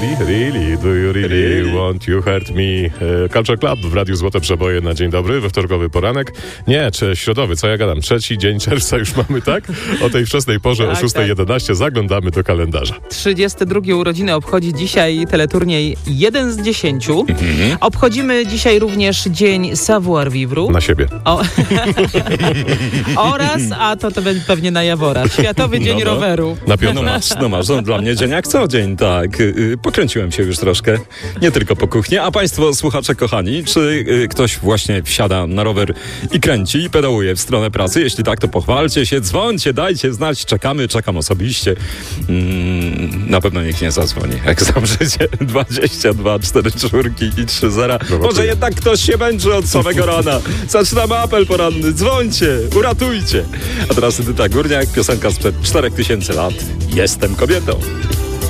Really, do you really want you hurt me? Culture Club w Radiu Złote Przeboje na dzień dobry, we wtorkowy poranek. Nie, czy środowy, co ja gadam? 3 dzień czerwca już mamy, tak? O tej wczesnej porze, o 6:11 zaglądamy do kalendarza. 32 urodziny obchodzi dzisiaj teleturniej 1 z 10. Obchodzimy dzisiaj również dzień savoir-vivre. Na siebie. Oraz, a to pewnie na Jawora, Światowy Dzień Roweru. Na piątkę. No masz, dla mnie dzień jak co dzień, tak. Pokręciłem się już troszkę, nie tylko po kuchni. A państwo, słuchacze kochani, czy ktoś właśnie wsiada na rower i kręci i pedałuje w stronę pracy? Jeśli tak, to pochwalcie się, dzwońcie, dajcie znać, czekam osobiście. Na pewno nikt nie zadzwoni, jak zamrzycie 22 4 4 i 3 0. Może jednak ktoś się męczy od samego rana. Zaczynamy apel poranny, dzwońcie, uratujcie. A teraz Edyta Górniak, piosenka sprzed 4000 lat. Jestem kobietą.